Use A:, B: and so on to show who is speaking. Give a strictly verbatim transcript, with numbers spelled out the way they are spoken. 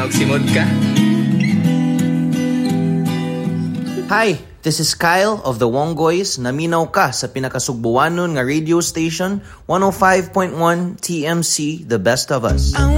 A: og simod ka.
B: Hi, this is Kyle of the Wongoys. Naminaw ka sa pinakasugbuanon nga radio station one oh five point one T M C, The Best of Us.